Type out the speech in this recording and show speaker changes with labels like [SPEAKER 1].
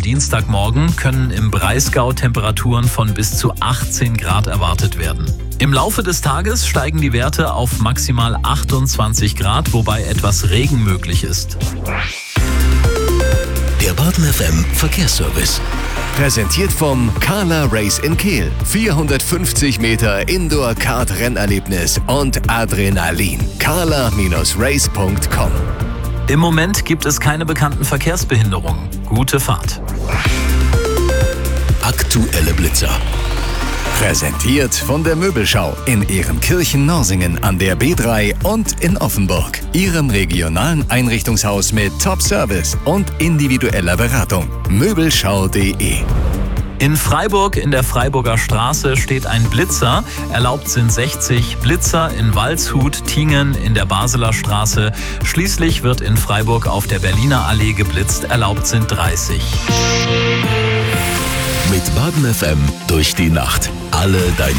[SPEAKER 1] Dienstagmorgen können im Breisgau Temperaturen von bis zu 18 Grad erwartet werden. Im Laufe des Tages steigen die Werte auf maximal 28 Grad, wobei etwas Regen möglich ist.
[SPEAKER 2] Der Baden FM Verkehrsservice. Präsentiert vom Carla Race in Kehl. 450 Meter Indoor-Kart-Rennerlebnis und Adrenalin. carla-race.com.
[SPEAKER 1] Im Moment gibt es keine bekannten Verkehrsbehinderungen. Gute Fahrt.
[SPEAKER 2] Aktuelle Blitzer. Präsentiert von der Möbelschau in Ehrenkirchen-Norsingen an der B3 und in Offenburg. Ihrem regionalen Einrichtungshaus mit Top-Service und individueller Beratung. Möbelschau.de.
[SPEAKER 1] In Freiburg in der Freiburger Straße steht ein Blitzer. Erlaubt sind 60 Blitzer in Waldshut, Tingen in der Basler Straße. Schließlich wird in Freiburg auf der Berliner Allee geblitzt. Erlaubt sind 30.
[SPEAKER 2] Mit Baden FM durch die Nacht. Alle deine